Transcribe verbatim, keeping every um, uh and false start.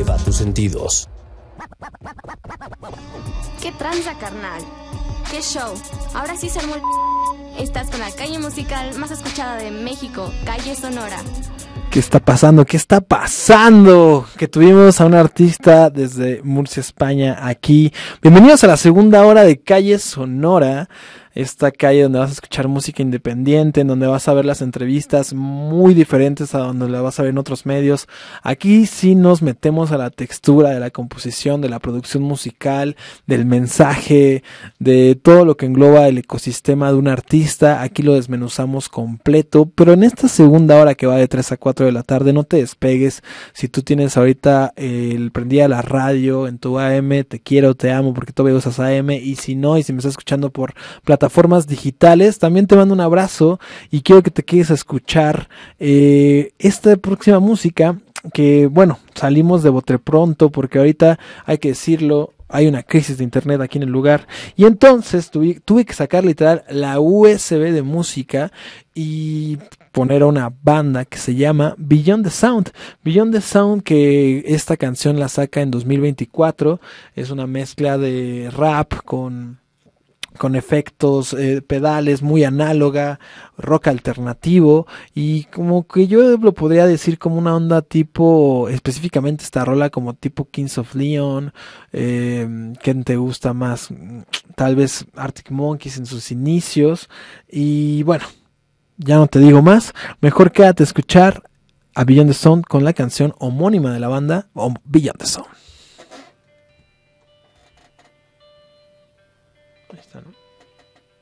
eleva tus sentidos. ¿Qué tranza, carnal? ¿Qué show? Ahora sí se armó el... Estás con la calle musical más escuchada de México, Calle Sonora. ¿Qué está pasando? ¿Qué está pasando? Que tuvimos a un artista desde Murcia, España, aquí. Bienvenidos a la segunda hora de Calle Sonora. Esta calle donde vas a escuchar música independiente, en donde vas a ver las entrevistas muy diferentes a donde la vas a ver en otros medios. Aquí sí nos metemos a la textura de la composición, de la producción musical, del mensaje, de todo lo que engloba el ecosistema de un artista. Aquí lo desmenuzamos completo, pero en esta segunda hora que va de tres a cuatro de la tarde, no te despegues. Si tú tienes ahorita eh, el prendida la radio en tu A M, te quiero, te amo, porque todavía usas A M, y si no, y si me estás escuchando por plataformas plataformas digitales, también te mando un abrazo y quiero que te quedes a escuchar eh, esta próxima música que, bueno, salimos de bote pronto porque ahorita hay que decirlo, hay una crisis de internet aquí en el lugar y entonces tuve, tuve que sacar literal la U S B de música y poner a una banda que se llama Beyond the Sound. Beyond the Sound, que esta canción la saca en dos mil veinticuatro, es una mezcla de rap con con efectos, eh, pedales, muy análoga, rock alternativo, y como que yo lo podría decir como una onda tipo, específicamente esta rola como tipo Kings of Leon. eh, ¿Quién te gusta más? Tal vez Arctic Monkeys en sus inicios, y bueno, ya no te digo más, mejor quédate a escuchar a Beyond the Sound con la canción homónima de la banda, o Beyond the Sound. Ahí está, ¿no?